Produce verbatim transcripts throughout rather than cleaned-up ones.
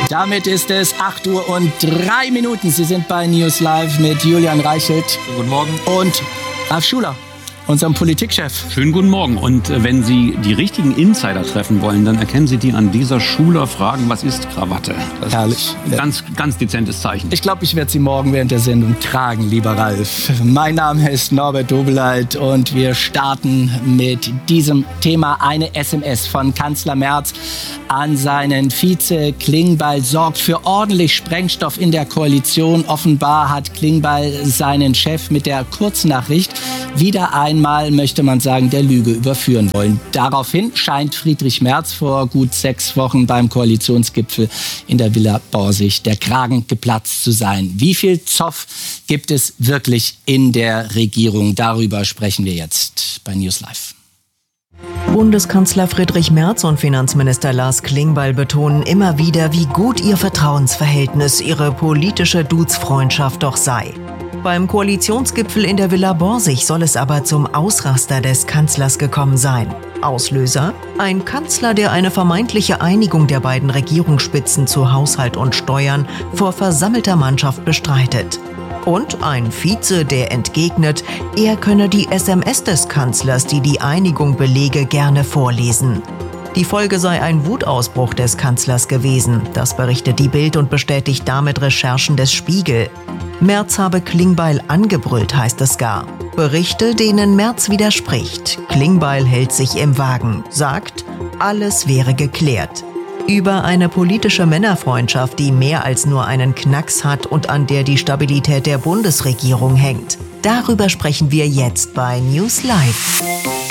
Damit ist es acht Uhr und drei Minuten. Sie sind bei News Live mit Julian Reichelt. Guten Morgen. Und Ralf Schuler, unserem Politikchef. Schönen guten Morgen. Und wenn Sie die richtigen Insider treffen wollen, dann erkennen Sie die an dieser Schuler-Fragen, was ist Krawatte? Das Herrlich. Ist ein ganz, ganz dezentes Zeichen. Ich glaube, ich werde sie morgen während der Sendung tragen, lieber Ralf. Mein Name ist Norbert Dobeleit und wir starten mit diesem Thema. Eine S M S von Kanzler Merz an seinen Vize Klingbeil sorgt für ordentlich Sprengstoff in der Koalition. Offenbar hat Klingbeil seinen Chef mit der Kurznachricht wieder einmal, möchte man sagen, der Lüge überführen wollen. Daraufhin scheint Friedrich Merz vor gut sechs Wochen beim Koalitionsgipfel in der Villa Borsig der Kragen geplatzt zu sein. Wie viel Zoff gibt es wirklich in der Regierung? Darüber sprechen wir jetzt bei News Live. Bundeskanzler Friedrich Merz und Finanzminister Lars Klingbeil betonen immer wieder, wie gut ihr Vertrauensverhältnis, ihre politische Duzfreundschaft doch sei. Beim Koalitionsgipfel in der Villa Borsig soll es aber zum Ausraster des Kanzlers gekommen sein. Auslöser? Ein Kanzler, der eine vermeintliche Einigung der beiden Regierungsspitzen zu Haushalt und Steuern vor versammelter Mannschaft bestreitet. Und ein Vize, der entgegnet, er könne die S M S des Kanzlers, die die Einigung belege, gerne vorlesen. Die Folge sei ein Wutausbruch des Kanzlers gewesen. Das berichtet die Bild und bestätigt damit Recherchen des Spiegel. Merz habe Klingbeil angebrüllt, heißt es gar. Berichte, denen Merz widerspricht. Klingbeil hält sich im Wagen, sagt, alles wäre geklärt. Über eine politische Männerfreundschaft, die mehr als nur einen Knacks hat und an der die Stabilität der Bundesregierung hängt. Darüber sprechen wir jetzt bei News Live.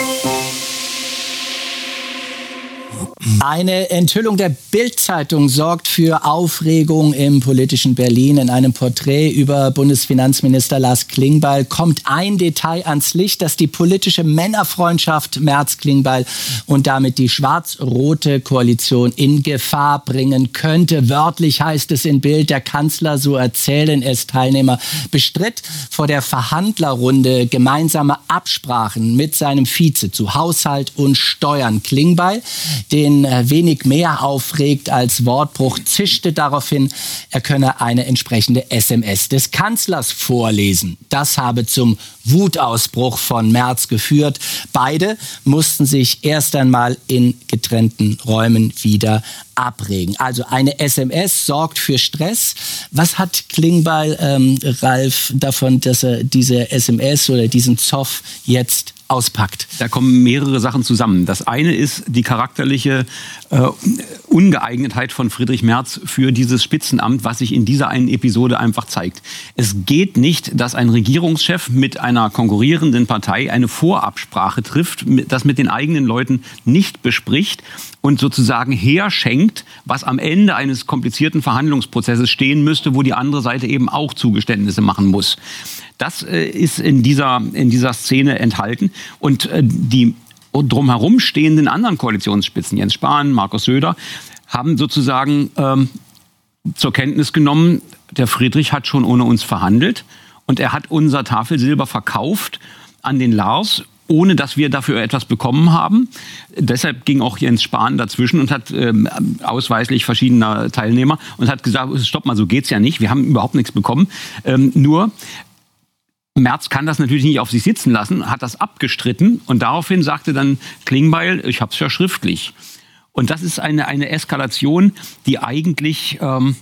Eine Enthüllung der Bild-Zeitung sorgt für Aufregung im politischen Berlin. In einem Porträt über Bundesfinanzminister Lars Klingbeil kommt ein Detail ans Licht, das die politische Männerfreundschaft Merz-Klingbeil und damit die schwarz-rote Koalition in Gefahr bringen könnte. Wörtlich heißt es in Bild, der Kanzler, so erzählen es Teilnehmer, bestritt vor der Verhandlerrunde gemeinsame Absprachen mit seinem Vize zu Haushalt und Steuern. Klingbeil, den wenig mehr aufregt als Wortbruch, zischte daraufhin, er könne eine entsprechende S M S des Kanzlers vorlesen. Das habe zum Wutausbruch von Merz geführt. Beide mussten sich erst einmal in getrennten Räumen wieder abregen. Also eine S M S sorgt für Stress. Was hat Klingbeil, ähm, Ralf, davon, dass er diese S M S oder diesen Zoff jetzt auspackt? Da kommen mehrere Sachen zusammen. Das eine ist die charakterliche äh, Ungeeignetheit von Friedrich Merz für dieses Spitzenamt, was sich in dieser einen Episode einfach zeigt. Es geht nicht, dass ein Regierungschef mit einer konkurrierenden Partei eine Vorabsprache trifft, das mit den eigenen Leuten nicht bespricht und sozusagen herschenkt, was am Ende eines komplizierten Verhandlungsprozesses stehen müsste, wo die andere Seite eben auch Zugeständnisse machen muss. Das äh, ist in dieser, in dieser Szene enthalten. Und äh, die drumherum stehenden anderen Koalitionsspitzen, Jens Spahn, Markus Söder, haben sozusagen ähm, zur Kenntnis genommen, der Friedrich hat schon ohne uns verhandelt und er hat unser Tafelsilber verkauft an den Lars, ohne dass wir dafür etwas bekommen haben. Deshalb ging auch Jens Spahn dazwischen und hat ähm, ausweislich verschiedener Teilnehmer und hat gesagt, stopp mal, so geht's ja nicht, wir haben überhaupt nichts bekommen. Ähm, nur Merz kann das natürlich nicht auf sich sitzen lassen, hat das abgestritten und daraufhin sagte dann Klingbeil, ich hab's ja schriftlich. Und das ist eine, eine Eskalation, die eigentlich ähm,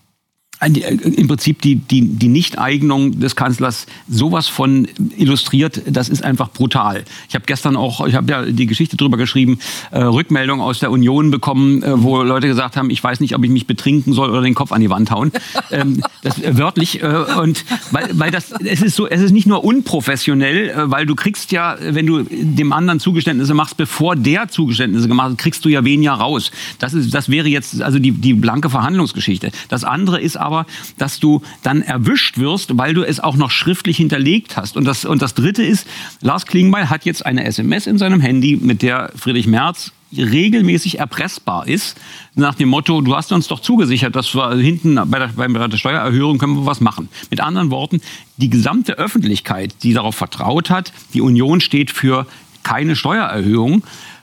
im Prinzip die, die, die Nichteignung des Kanzlers sowas von illustriert, das ist einfach brutal. Ich habe gestern auch, ich habe ja die Geschichte drüber geschrieben, äh, Rückmeldung aus der Union bekommen, äh, wo Leute gesagt haben, ich weiß nicht, ob ich mich betrinken soll oder den Kopf an die Wand hauen. ähm, das äh, wörtlich. Äh, und weil, weil das, es ist so, es ist nicht nur unprofessionell, äh, weil du kriegst ja, wenn du dem anderen Zugeständnisse machst, bevor der Zugeständnisse gemacht hat, kriegst du ja weniger raus. Das ist, das wäre jetzt also die, die blanke Verhandlungsgeschichte. Das andere ist aber, dass du dann erwischt wirst, weil du es auch noch schriftlich hinterlegt hast. Und das, und das Dritte ist, Lars Klingbeil hat jetzt eine S M S in seinem Handy, mit der Friedrich Merz regelmäßig erpressbar ist, nach dem Motto, du hast uns doch zugesichert, dass wir hinten bei der, bei der Steuererhöhung können wir was machen. Mit anderen Worten, die gesamte Öffentlichkeit, die darauf vertraut hat, die Union steht für keine Steuererhöhung,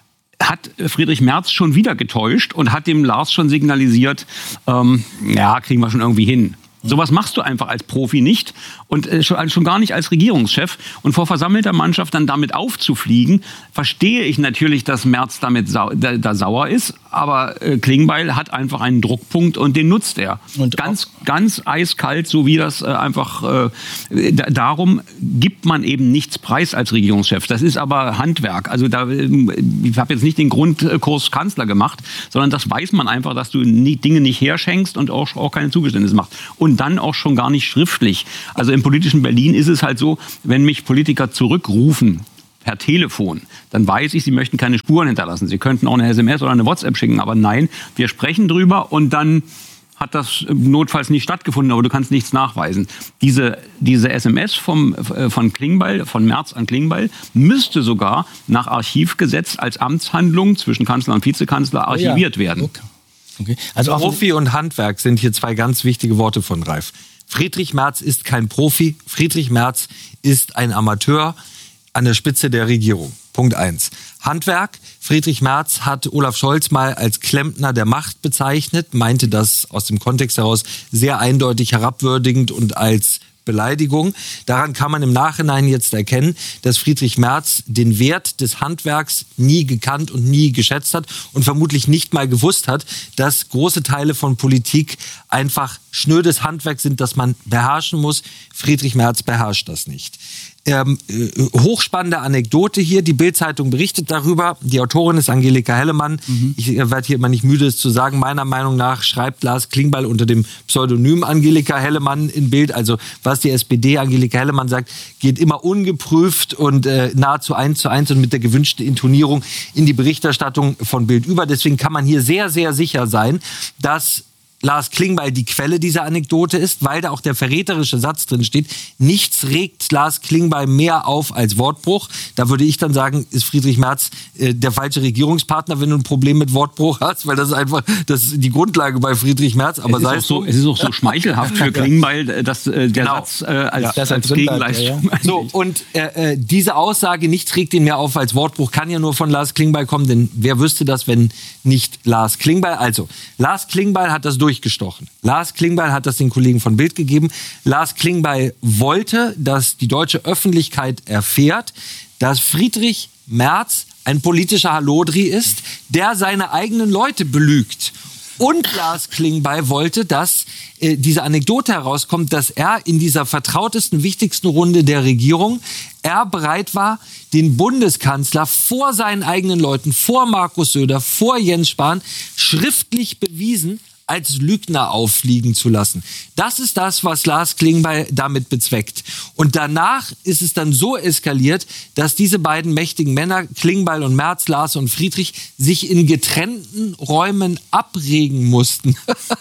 hat Friedrich Merz schon wieder getäuscht und hat dem Lars schon signalisiert, ähm, ja, kriegen wir schon irgendwie hin. Sowas machst du einfach als Profi nicht und äh, schon, schon gar nicht als Regierungschef. Und vor versammelter Mannschaft dann damit aufzufliegen, verstehe ich natürlich, dass Merz damit sau da, da sauer ist. Aber äh, Klingbeil hat einfach einen Druckpunkt und den nutzt er. Und ganz, ganz eiskalt, so wie das äh, einfach, äh, da, darum gibt man eben nichts preis als Regierungschef. Das ist aber Handwerk. Also da, ich habe jetzt nicht den Grundkurs Kanzler gemacht, sondern das weiß man einfach, dass du nie, Dinge nicht herschenkst und auch, auch keine Zugeständnisse machst. Und dann auch schon gar nicht schriftlich. Also im politischen Berlin ist es halt so, wenn mich Politiker zurückrufen per Telefon, dann weiß ich, sie möchten keine Spuren hinterlassen. Sie könnten auch eine S M S oder eine WhatsApp schicken, aber nein, wir sprechen drüber und dann hat das notfalls nicht stattgefunden, aber du kannst nichts nachweisen. Diese, diese S M S vom, von Klingbeil, von Merz an Klingbeil, müsste sogar nach Archivgesetz als Amtshandlung zwischen Kanzler und Vizekanzler archiviert oh ja. werden. Okay. Okay. Also Profi und Handwerk sind hier zwei ganz wichtige Worte von Ralf. Friedrich Merz ist kein Profi. Friedrich Merz ist ein Amateur an der Spitze der Regierung. Punkt eins. Handwerk. Friedrich Merz hat Olaf Scholz mal als Klempner der Macht bezeichnet, meinte das aus dem Kontext heraus sehr eindeutig herabwürdigend und als Beleidigung. Daran kann man im Nachhinein jetzt erkennen, dass Friedrich Merz den Wert des Handwerks nie gekannt und nie geschätzt hat und vermutlich nicht mal gewusst hat, dass große Teile von Politik einfach schnödes Handwerk sind, das man beherrschen muss. Friedrich Merz beherrscht das nicht. Ähm, äh, hochspannende Anekdote hier. Die Bild-Zeitung berichtet darüber. Die Autorin ist Angelika Hellemann. Mhm. Ich äh, werde hier immer nicht müde, es zu sagen. Meiner Meinung nach schreibt Lars Klingbeil unter dem Pseudonym Angelika Hellemann in Bild. Also was die S P D Angelika Hellemann sagt, geht immer ungeprüft und äh, nahezu eins zu eins und mit der gewünschten Intonierung in die Berichterstattung von Bild über. Deswegen kann man hier sehr, sehr sicher sein, dass Lars Klingbeil die Quelle dieser Anekdote ist, weil da auch der verräterische Satz drin steht. Nichts regt Lars Klingbeil mehr auf als Wortbruch. Da würde ich dann sagen, ist Friedrich Merz äh, der falsche Regierungspartner, wenn du ein Problem mit Wortbruch hast, weil das ist einfach das ist die Grundlage bei Friedrich Merz. Aber es, ist sei auch so, es ist auch so schmeichelhaft für Klingbeil, dass äh, der genau. Satz äh, als, ja, als, als Gegenleistung. Ja, ja. So, und äh, diese Aussage, nichts regt ihn mehr auf als Wortbruch, kann ja nur von Lars Klingbeil kommen, denn wer wüsste das, wenn nicht Lars Klingbeil? Also, Lars Klingbeil hat das durch durchgestochen. Lars Klingbeil hat das den Kollegen von Bild gegeben. Lars Klingbeil wollte, dass die deutsche Öffentlichkeit erfährt, dass Friedrich Merz ein politischer Hallodri ist, der seine eigenen Leute belügt. Und Lars Klingbeil wollte, dass äh, diese Anekdote herauskommt, dass er in dieser vertrautesten, wichtigsten Runde der Regierung er bereit war, den Bundeskanzler vor seinen eigenen Leuten, vor Markus Söder, vor Jens Spahn, schriftlich bewiesen, als Lügner auffliegen zu lassen. Das ist das, was Lars Klingbeil damit bezweckt. Und danach ist es dann so eskaliert, dass diese beiden mächtigen Männer, Klingbeil und Merz, Lars und Friedrich, sich in getrennten Räumen abregen mussten.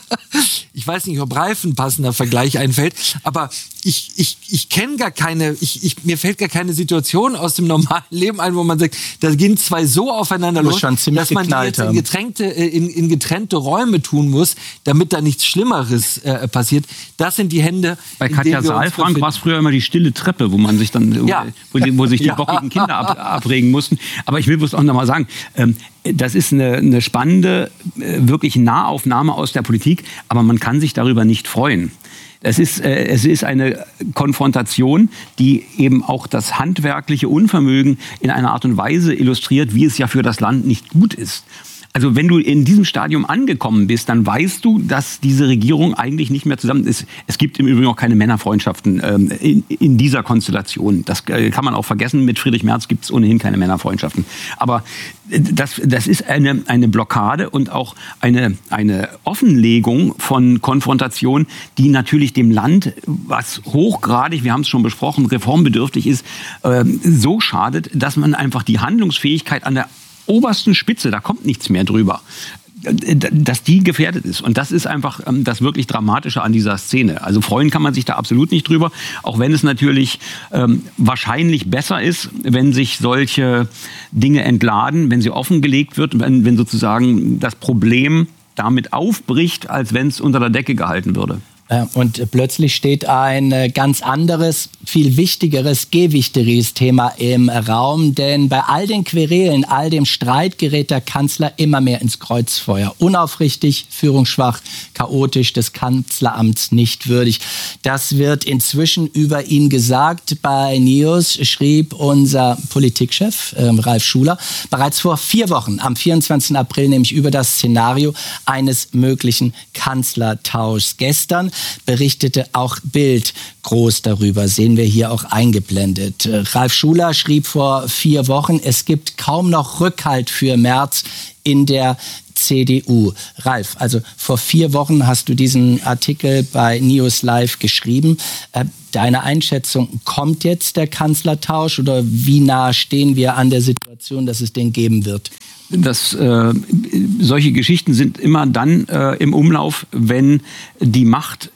Ich weiß nicht, ob Ralf ein passender Vergleich einfällt, aber ich, ich, ich kenne gar keine, ich, ich, mir fällt gar keine Situation aus dem normalen Leben ein, wo man sagt, da gehen zwei so aufeinander los, dass man die jetzt in getrennte, in, in getrennte Räume tun muss, damit da nichts Schlimmeres äh, passiert. Das sind die Hände. Bei Katja Saalfrank war es früher immer die stille Treppe, wo man sich dann, ja. wo, die, wo sich die ja. bockigen Kinder ab, abregen mussten. Aber ich will bloß auch noch mal sagen, ähm, das ist eine, eine spannende, äh, wirklich Nahaufnahme aus der Politik, aber man kann sich darüber nicht freuen. Es ist, äh, es ist eine Konfrontation, die eben auch das handwerkliche Unvermögen in einer Art und Weise illustriert, wie es ja für das Land nicht gut ist. Also wenn du in diesem Stadium angekommen bist, dann weißt du, dass diese Regierung eigentlich nicht mehr zusammen ist. Es gibt im Übrigen auch keine Männerfreundschaften ähm, in, in dieser Konstellation. Das äh, kann man auch vergessen. Mit Friedrich Merz gibt es ohnehin keine Männerfreundschaften. Aber das, das ist eine, eine Blockade und auch eine, eine Offenlegung von Konfrontation, die natürlich dem Land, was hochgradig, wir haben es schon besprochen, reformbedürftig ist, äh, so schadet, dass man einfach die Handlungsfähigkeit an der obersten Spitze, da kommt nichts mehr drüber, dass die gefährdet ist. Und das ist einfach ähm, das wirklich Dramatische an dieser Szene. Also freuen kann man sich da absolut nicht drüber, auch wenn es natürlich ähm, wahrscheinlich besser ist, wenn sich solche Dinge entladen, wenn sie offengelegt wird, wenn, wenn sozusagen das Problem damit aufbricht, als wenn es unter der Decke gehalten würde. Und plötzlich steht ein ganz anderes, viel wichtigeres, gewichtigeres Thema im Raum. Denn bei all den Querelen, all dem Streit gerät der Kanzler immer mehr ins Kreuzfeuer. Unaufrichtig, führungsschwach, chaotisch, des Kanzleramts nicht würdig. Das wird inzwischen über ihn gesagt. Bei News schrieb unser Politikchef äh, Ralf Schuler bereits vor vier Wochen, am vierundzwanzigsten April, nämlich über das Szenario eines möglichen Kanzlertauschs. Gestern berichtete auch Bild groß darüber, sehen wir hier auch eingeblendet. Ralf Schuler schrieb vor vier Wochen, es gibt kaum noch Rückhalt für Merz in der C D U. Ralf, also vor vier Wochen hast du diesen Artikel bei News Live geschrieben. Deine Einschätzung, kommt jetzt der Kanzlertausch oder wie nah stehen wir an der Situation, dass es den geben wird? Das, äh, solche Geschichten sind immer dann äh, im Umlauf, wenn die Macht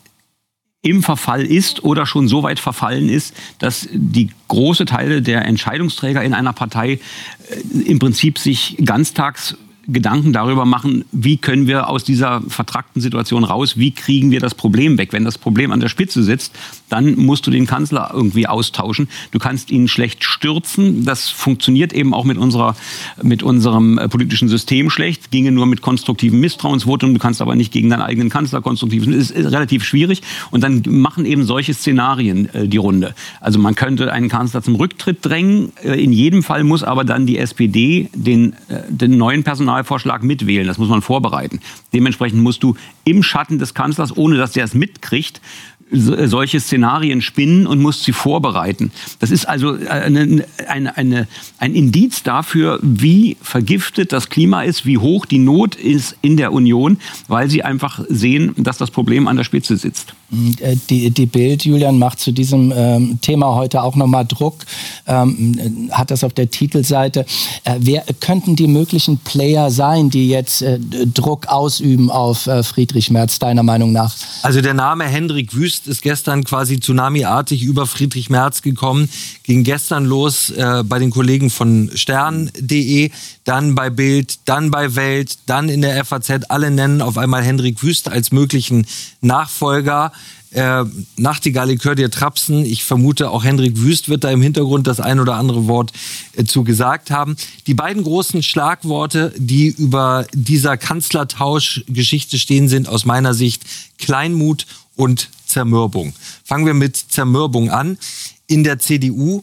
im Verfall ist oder schon so weit verfallen ist, dass die große Teile der Entscheidungsträger in einer Partei äh, im Prinzip sich ganztags Gedanken darüber machen, wie können wir aus dieser vertrackten Situation raus, wie kriegen wir das Problem weg. Wenn das Problem an der Spitze sitzt, dann musst du den Kanzler irgendwie austauschen. Du kannst ihn schlecht stürzen. Das funktioniert eben auch mit unserer, mit unserem politischen System schlecht. Ginge nur mit konstruktivem Misstrauensvotum. Du kannst aber nicht gegen deinen eigenen Kanzler konstruktiv. Das ist relativ schwierig. Und dann machen eben solche Szenarien äh, die Runde. Also man könnte einen Kanzler zum Rücktritt drängen. Äh, in jedem Fall muss aber dann die S P D den, äh, den neuen Personal Vorschlag mitwählen. Das muss man vorbereiten. Dementsprechend musst du im Schatten des Kanzlers, ohne dass der es mitkriegt, solche Szenarien spinnen und musst sie vorbereiten. Das ist also eine, eine, eine, ein Indiz dafür, wie vergiftet das Klima ist, wie hoch die Not ist in der Union, weil sie einfach sehen, dass das Problem an der Spitze sitzt. Die, die Bild, Julian, macht zu diesem ähm, Thema heute auch nochmal Druck, ähm, hat das auf der Titelseite. Äh, wer könnten die möglichen Player sein, die jetzt äh, Druck ausüben auf äh, Friedrich Merz, deiner Meinung nach? Also der Name Hendrik Wüst ist gestern quasi tsunamiartig über Friedrich Merz gekommen, ging gestern los äh, bei den Kollegen von Stern punkt de, dann bei Bild, dann bei Welt, dann in der F A Z. Alle nennen auf einmal Hendrik Wüst als möglichen Nachfolger. Äh, Nachtigall, ich höre dir trapsen. Ich vermute, auch Hendrik Wüst wird da im Hintergrund das ein oder andere Wort äh, zu gesagt haben. Die beiden großen Schlagworte, die über dieser Kanzlertausch-Geschichte stehen, sind aus meiner Sicht Kleinmut und Zermürbung. Fangen wir mit Zermürbung an. In der C D U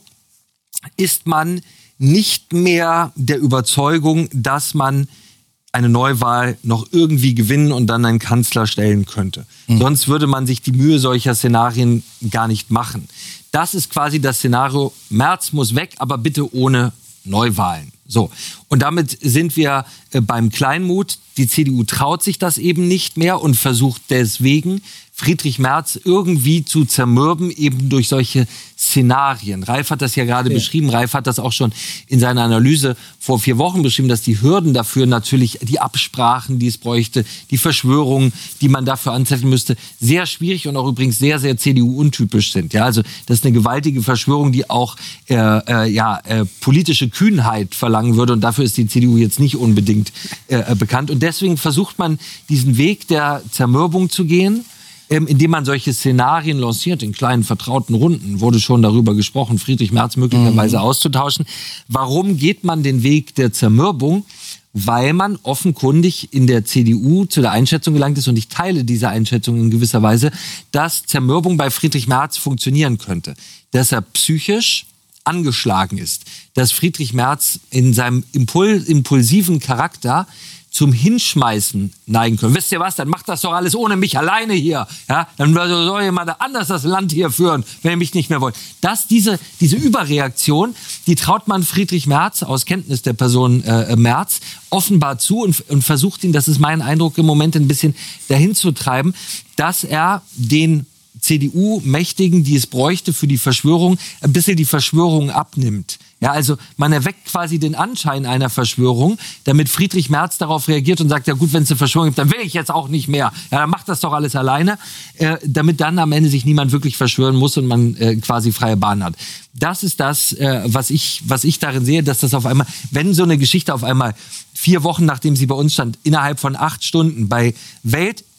ist man nicht mehr der Überzeugung, dass man eine Neuwahl noch irgendwie gewinnen und dann einen Kanzler stellen könnte. Mhm. Sonst würde man sich die Mühe solcher Szenarien gar nicht machen. Das ist quasi das Szenario, Merz muss weg, aber bitte ohne Neuwahlen. So. Und damit sind wir äh, beim Kleinmut. Die C D U traut sich das eben nicht mehr und versucht deswegen, Friedrich Merz irgendwie zu zermürben, eben durch solche Szenarien. Ralf hat das ja gerade ja. beschrieben. Ralf hat das auch schon in seiner Analyse vor vier Wochen beschrieben, dass die Hürden dafür natürlich, die Absprachen, die es bräuchte, die Verschwörungen, die man dafür anzetteln müsste, sehr schwierig und auch übrigens sehr, sehr C D U-untypisch sind. Ja, also das ist eine gewaltige Verschwörung, die auch äh, äh, ja, äh, politische Kühnheit verlangen würde. Und dafür ist die C D U jetzt nicht unbedingt äh, bekannt. Und deswegen versucht man, diesen Weg der Zermürbung zu gehen, indem man solche Szenarien lanciert, in kleinen vertrauten Runden, wurde schon darüber gesprochen, Friedrich Merz möglicherweise mhm. auszutauschen. Warum geht man den Weg der Zermürbung? Weil man offenkundig in der C D U zu der Einschätzung gelangt ist, und ich teile diese Einschätzung in gewisser Weise, dass Zermürbung bei Friedrich Merz funktionieren könnte. Dass er psychisch angeschlagen ist. Dass Friedrich Merz in seinem Impul- impulsiven Charakter zum Hinschmeißen neigen können. Wisst ihr was, dann macht das doch alles ohne mich alleine hier. Ja? Dann soll jemand anders das Land hier führen, wenn ihr mich nicht mehr wollt. Das, diese, diese Überreaktion, die traut man Friedrich Merz, aus Kenntnis der Person äh, Merz, offenbar zu und, und versucht ihn, das ist mein Eindruck im Moment, ein bisschen dahin zu treiben, dass er den C D U-Mächtigen, die es bräuchte für die Verschwörung, ein bisschen die Verschwörung abnimmt. Ja, also man erweckt quasi den Anschein einer Verschwörung, damit Friedrich Merz darauf reagiert und sagt, ja gut, wenn es eine Verschwörung gibt, dann will ich jetzt auch nicht mehr. Ja, dann macht das doch alles alleine, äh, damit dann am Ende sich niemand wirklich verschwören muss und man äh, quasi freie Bahn hat. Das ist das, äh, was ich, was ich darin sehe, dass das auf einmal, wenn so eine Geschichte auf einmal vier Wochen, nachdem sie bei uns stand, innerhalb von acht Stunden bei Welt,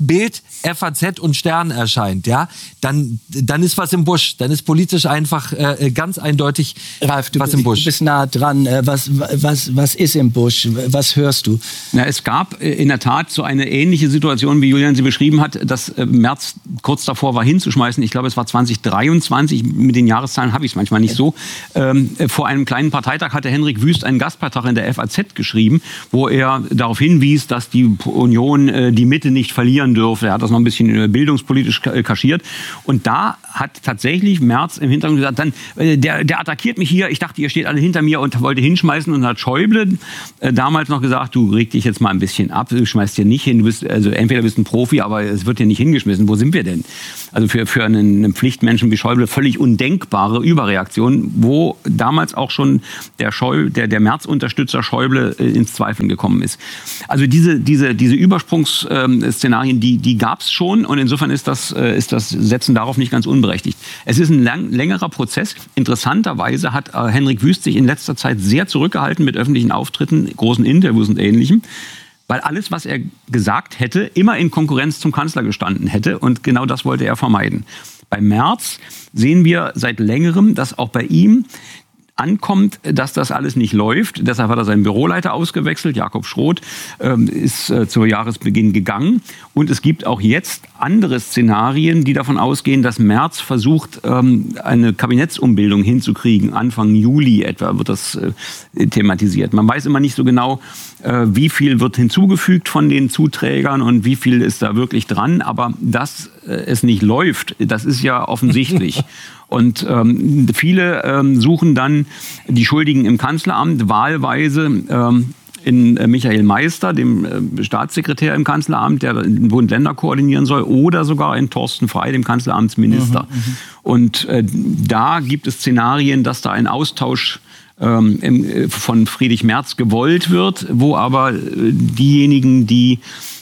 Bild, F A Z und Stern erscheint, ja, dann, dann ist was im Busch. Dann ist politisch einfach äh, ganz eindeutig Ralf, du, was im Busch. Du bist nah dran. Was, was, was ist im Busch? Was hörst du? Na, es gab in der Tat so eine ähnliche Situation, wie Julian sie beschrieben hat, dass Merz kurz davor war hinzuschmeißen. Ich glaube, es war zwanzig dreiundzwanzig. Mit den Jahreszahlen habe ich es manchmal nicht so. Ähm, vor einem kleinen Parteitag hatte Henrik Wüst einen Gastbeitrag in der F A Z geschrieben, wo er darauf hinwies, dass die Union äh, die Mitte nicht verlieren dürfe. Er hat das noch ein bisschen bildungspolitisch kaschiert. Und da hat tatsächlich Merz im Hintergrund gesagt, dann, äh, der, der attackiert mich hier. Ich dachte, ihr steht alle hinter mir und wollte hinschmeißen. Und hat Schäuble äh, damals noch gesagt, du reg dich jetzt mal ein bisschen ab. Du schmeißt dir nicht hin. Du bist, also entweder bist ein Profi, aber es wird dir nicht hingeschmissen. Wo sind wir denn? Also für, für einen, einen Pflichtmenschen wie Schäuble völlig undenkbare Überreaktion, wo damals auch schon der, Schäuble, der, der Merz-Unterstützer Schäuble äh, ins Zweifeln gekommen ist. Also diese, diese, diese Übersprungsszenarien, die, die gab es schon und insofern ist das, äh, ist das Setzen darauf nicht ganz unberechtigt. Es ist ein lang, längerer Prozess. Interessanterweise hat äh, Henrik Wüst sich in letzter Zeit sehr zurückgehalten mit öffentlichen Auftritten, großen Interviews und Ähnlichem, weil alles, was er gesagt hätte, immer in Konkurrenz zum Kanzler gestanden hätte und genau das wollte er vermeiden. Bei Merz sehen wir seit längerem, dass auch bei ihm ankommt, dass das alles nicht läuft. Deshalb hat er seinen Büroleiter ausgewechselt. Jakob Schroth ähm, ist äh, zu Jahresbeginn gegangen. Und es gibt auch jetzt andere Szenarien, die davon ausgehen, dass Merz versucht, ähm, eine Kabinettsumbildung hinzukriegen. Anfang Juli etwa wird das äh, thematisiert. Man weiß immer nicht so genau, äh, wie viel wird hinzugefügt von den Zuträgern und wie viel ist da wirklich dran. Aber dass äh, es nicht läuft, das ist ja offensichtlich. Und ähm, viele ähm, suchen dann die Schuldigen im Kanzleramt, wahlweise ähm, in äh, Michael Meister, dem äh, Staatssekretär im Kanzleramt, der den Bund-Länder koordinieren soll, oder sogar in Thorsten Frey, dem Kanzleramtsminister. Mhm, und äh, da gibt es Szenarien, dass da ein Austausch ähm, im, von Friedrich Merz gewollt wird, wo aber äh, diejenigen, die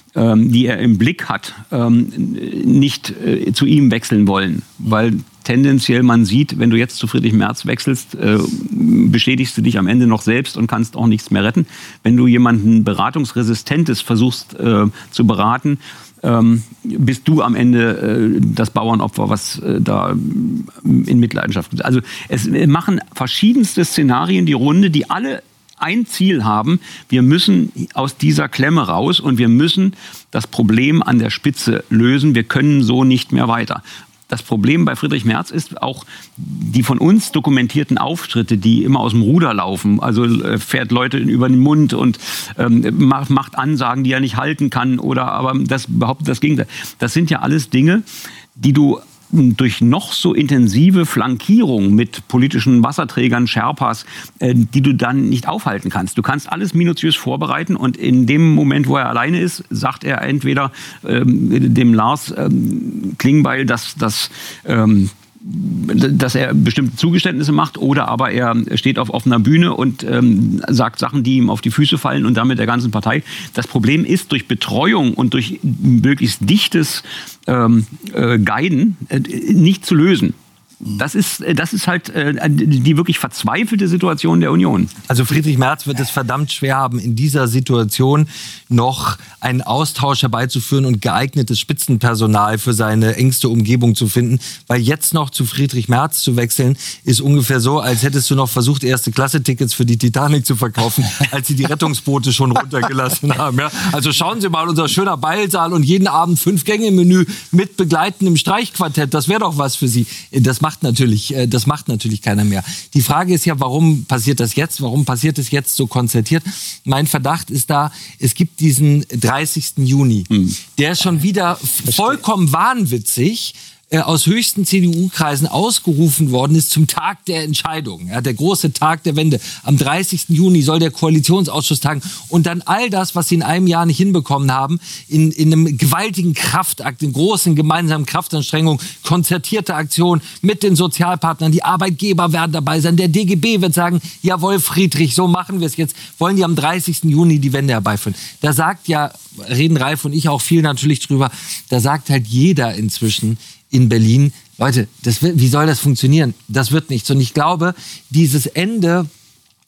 die er im Blick hat, nicht zu ihm wechseln wollen. Weil tendenziell man sieht, wenn du jetzt zu Friedrich Merz wechselst, bestätigst du dich am Ende noch selbst und kannst auch nichts mehr retten. Wenn du jemanden Beratungsresistentes versuchst zu beraten, bist du am Ende das Bauernopfer, was da in Mitleidenschaft kommt. Also es machen verschiedenste Szenarien die Runde, die alle ein Ziel haben, wir müssen aus dieser Klemme raus und wir müssen das Problem an der Spitze lösen. Wir können so nicht mehr weiter. Das Problem bei Friedrich Merz ist auch die von uns dokumentierten Auftritte, die immer aus dem Ruder laufen. Also äh, fährt Leute über den Mund und ähm, macht, macht Ansagen, die er nicht halten kann oder aber das behauptet das Gegenteil. Das sind ja alles Dinge, die du durch noch so intensive Flankierung mit politischen Wasserträgern, Sherpas, äh, die du dann nicht aufhalten kannst. Du kannst alles minutiös vorbereiten und in dem Moment, wo er alleine ist, sagt er entweder ähm, dem Lars ähm, Klingbeil, dass das ähm, dass er bestimmte Zugeständnisse macht oder aber er steht auf offener Bühne und ähm, sagt Sachen, die ihm auf die Füße fallen und damit der ganzen Partei. Das Problem ist, durch Betreuung und durch möglichst dichtes ähm, äh, Guiden äh, nicht zu lösen. Das ist, das ist halt äh, die wirklich verzweifelte Situation der Union. Also Friedrich Merz wird es verdammt schwer haben, in dieser Situation noch einen Austausch herbeizuführen und geeignetes Spitzenpersonal für seine engste Umgebung zu finden. Weil jetzt noch zu Friedrich Merz zu wechseln, ist ungefähr so, als hättest du noch versucht, Erste-Klasse-Tickets für die Titanic zu verkaufen, als sie die Rettungsboote schon runtergelassen haben. Ja? Also schauen Sie mal, unser schöner Ballsaal und jeden Abend Fünf-Gänge-Menü mit begleitendem Streichquartett, das wäre doch was für Sie. Das macht natürlich, das macht natürlich keiner mehr. Die Frage ist ja, warum passiert das jetzt? Warum passiert es jetzt so konzertiert? Mein Verdacht ist da, es gibt diesen dreißigsten Juni. Mhm. Der ist schon wieder vollkommen wahnwitzig aus höchsten C D U-Kreisen ausgerufen worden ist zum Tag der Entscheidung, ja, der große Tag der Wende. Am dreißigsten Juni soll der Koalitionsausschuss tagen und dann all das, was sie in einem Jahr nicht hinbekommen haben, in, in einem gewaltigen Kraftakt, in großen gemeinsamen Kraftanstrengungen, konzertierte Aktion mit den Sozialpartnern, die Arbeitgeber werden dabei sein, der D G B wird sagen, jawohl Friedrich, so machen wir es jetzt, wollen die am dreißigsten Juni die Wende herbeiführen. Da sagt ja, reden Ralf und ich auch viel natürlich drüber, da sagt halt jeder inzwischen, in Berlin, Leute, das wird, wie soll das funktionieren? Das wird nichts. Und ich glaube, dieses Ende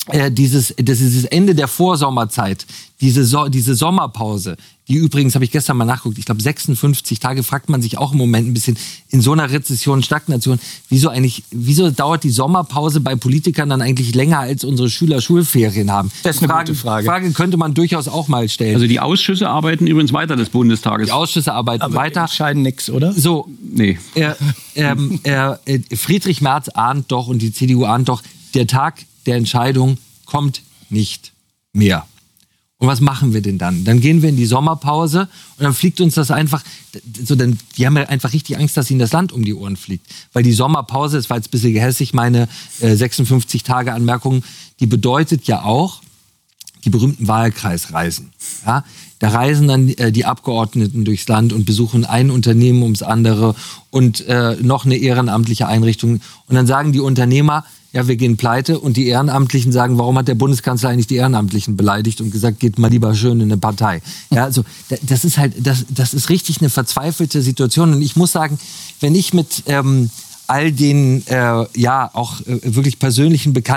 äh, dieses, das ist das Ende der Vorsommerzeit, diese, so diese Sommerpause, die übrigens, habe ich gestern mal nachgeguckt, ich glaube sechsundfünfzig Tage, fragt man sich auch im Moment ein bisschen, in so einer Rezession, Stagnation, wieso eigentlich, wieso dauert die Sommerpause bei Politikern dann eigentlich länger, als unsere Schüler Schulferien haben? Das ist eine Frage, gute Frage. Frage könnte man durchaus auch mal stellen. Also die Ausschüsse arbeiten übrigens weiter des Bundestages. Die Ausschüsse arbeiten Aber weiter. entscheiden nichts, oder? So, Nee. er, ähm, er, äh, Friedrich Merz ahnt doch und die C D U ahnt doch, der Tag der Entscheidung kommt nicht mehr. Und was machen wir denn dann? Dann gehen wir in die Sommerpause und dann fliegt uns das einfach, so dann, die haben ja einfach richtig Angst, dass ihnen das Land um die Ohren fliegt. Weil die Sommerpause, das war jetzt ein bisschen gehässig, meine äh, sechsundfünfzig Tage Anmerkung, die bedeutet ja auch die berühmten Wahlkreisreisen. Ja? Da reisen dann äh, die Abgeordneten durchs Land und besuchen ein Unternehmen ums andere und äh, noch eine ehrenamtliche Einrichtung. Und dann sagen die Unternehmer, ja, wir gehen pleite. Und die Ehrenamtlichen sagen, warum hat der Bundeskanzler eigentlich die Ehrenamtlichen beleidigt und gesagt, geht mal lieber schön in eine Partei. Ja, also das ist halt, das, das ist richtig eine verzweifelte Situation. Und ich muss sagen, wenn ich mit ähm, all den, äh, ja, auch äh, wirklich persönlichen Bekannten